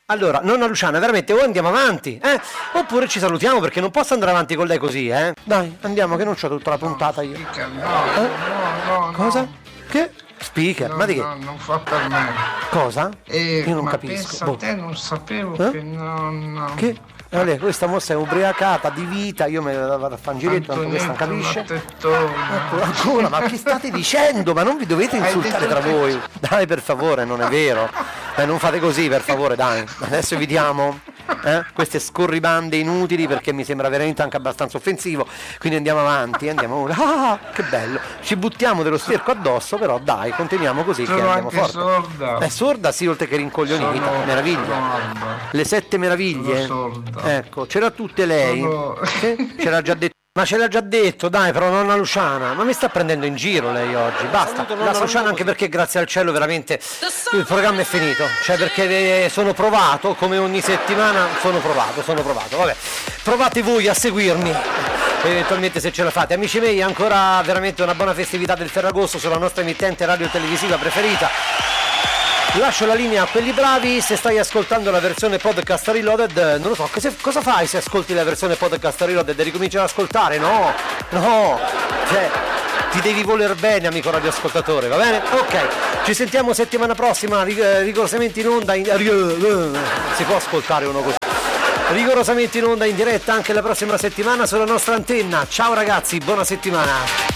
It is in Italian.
Allora, nonna Luciana, veramente o andiamo avanti, oppure ci salutiamo, perché non posso andare avanti con lei così, Dai, andiamo, che non c'ho tutta la puntata io. No. Cosa? Che? Speaker? Ma di che? No, non fa per me. Cosa? Io non ma capisco. Pensa a te, non sapevo che no. Che? Lei, questa mossa è ubriacata di vita, io me la vado a fare un giretto, tanto questa non capisce. Ancora, ma che state dicendo? Ma non vi dovete insultare tra voi. Dai, per favore, non è vero. Non fate così, per favore, dai. Adesso evitiamo queste scorribande inutili, perché mi sembra veramente anche abbastanza offensivo. Quindi andiamo avanti, andiamo. Ah, che bello. Ci buttiamo dello sterco addosso, però dai, continuiamo così, che andiamo forte. Sorda. È sorda, sì, oltre che rincoglionita. Meraviglia. Le 7 meraviglie. Ecco, c'era tutte lei. C'era già detto. Ma ce l'ha già detto, dai, però nonna Luciana, ma mi sta prendendo in giro lei oggi, basta. La Luciana, anche perché grazie al cielo veramente il programma è finito, cioè perché sono provato, come ogni settimana sono provato, vabbè, provate voi a seguirmi, eventualmente se ce la fate. Amici miei, ancora veramente una buona festività del Ferragosto sulla nostra emittente radio televisiva preferita. Lascio la linea a quelli bravi. Se stai ascoltando la versione podcast reloaded, non lo so, cosa fai se ascolti la versione podcast reloaded e ricominci ad ascoltare? No, cioè ti devi voler bene, amico radioascoltatore, va bene? Ok, ci sentiamo settimana prossima, rigorosamente in onda, si può ascoltare uno così, rigorosamente in onda in diretta anche la prossima settimana sulla nostra antenna. Ciao ragazzi, buona settimana.